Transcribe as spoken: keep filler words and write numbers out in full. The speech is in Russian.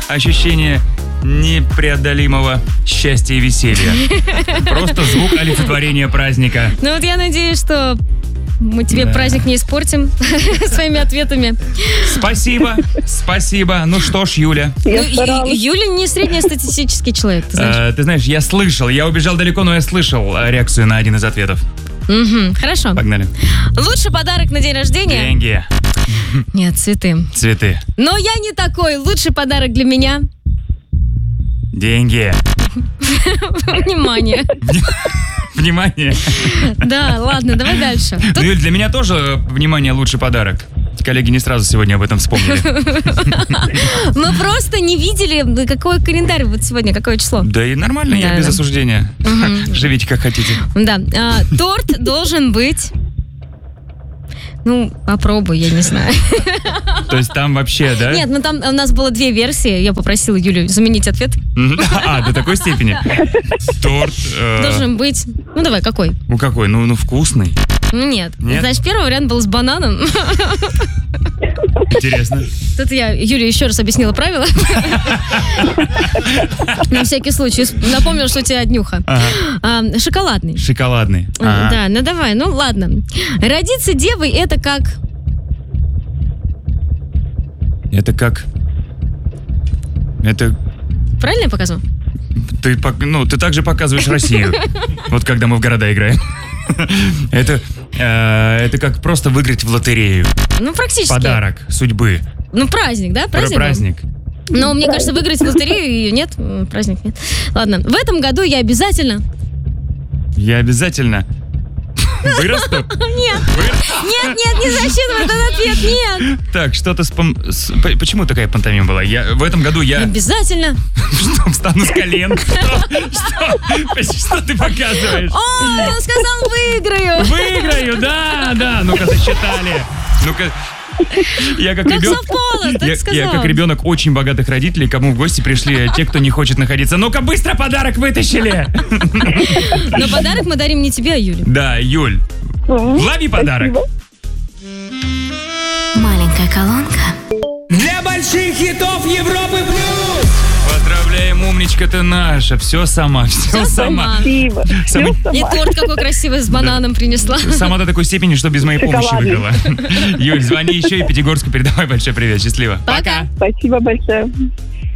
ощущение непреодолимого счастья и веселья. Просто звук олицетворения праздника. Ну вот я надеюсь, что мы тебе да. праздник не испортим своими ответами. Спасибо, спасибо. Ну что ж, Юля. Ну, Юля не среднестатистический человек, ты знаешь. А, ты знаешь, я слышал, я убежал далеко, но я слышал реакцию на один из ответов. Угу, хорошо. Погнали. Лучший подарок на день рождения? Деньги. Нет, цветы. Цветы. Но я не такой. Лучший подарок для меня? Деньги. Внимание. Внимание. Да, ладно, давай дальше. Тут... Ну, Юль, для меня тоже, внимание, лучший подарок. Коллеги не сразу сегодня об этом вспомнили. Мы просто не видели, какой календарь вот сегодня, какое число. Да и нормально, да, я без да. осуждения. Угу. Живите как хотите. Да. А, торт должен быть... Ну, попробуй, я не знаю. То есть там вообще, да? Нет, ну там у нас было две версии. Я попросила Юлю заменить ответ. А, до такой степени? Торт... Э... Должен быть... Ну, давай, какой? Ну, какой? Ну, ну вкусный. Ну, нет. нет. Значит, первый вариант был с бананом. Интересно. Тут я Юле еще раз объяснила правила. На всякий случай. Напомнила, что у тебя днюха. Ага. Шоколадный. Шоколадный. Ага. Да, ну давай, ну ладно. Родиться девой — это как... Это как... Это... Правильно я показываю? Ты, ну, ты также показываешь Россию. Вот когда мы в города играем. Это, э, это как просто выиграть в лотерею. Ну, практически. Подарок судьбы. Ну, праздник, да? Праздник. Праздник. Но мне кажется, выиграть в лотерею ее нет. Праздник нет. Ладно, в этом году я обязательно... Я обязательно... Вырасту? Нет. Нет, нет, не засчитывай этот ответ, нет. Так, что-то с... Пом... с... Почему такая пантомима была? Я... В этом году я... Обязательно. Что, встану с колен? Что? Что? Что ты показываешь? О, он сказал, выиграю. Выиграю, да, да. Ну-ка, засчитали. Ну-ка... Я как, ребен... совпало, я, я как ребенок очень богатых родителей, кому в гости пришли те, кто не хочет находиться. Ну-ка, быстро подарок вытащили! Но подарок мы дарим не тебе, а Юле. Да, Юль, лови подарок. Маленькая колонка. Для больших хитов Европы плюс! Поздравляем, умничка ты наша. Все сама, все, все сама. Спасибо. Сама... И торт какой красивый с бананом да. принесла. Сама до такой степени, что без моей помощи выиграла. Юль, звони еще и Пятигорску передавай большой привет. Счастливо. Пока. Спасибо большое.